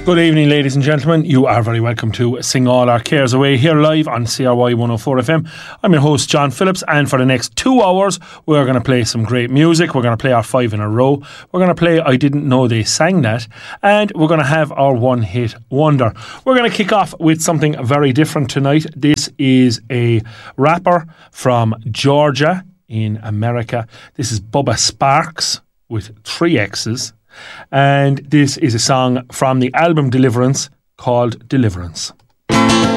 Good evening, ladies and gentlemen. You are very welcome to Sing All Our Cares Away here live on CRY 104 FM. I'm your host, John Phillips, and for the next 2 hours, we're going to play some great music. We're going to play our 5 in a row. We're going to play I Didn't Know They Sang That, and we're going to have our one-hit wonder. We're going to kick off with something very different tonight. This is a rapper from Georgia in America. This is Bubba Sparxxx with 3 X's. And this is a song from the album Deliverance called Deliverance.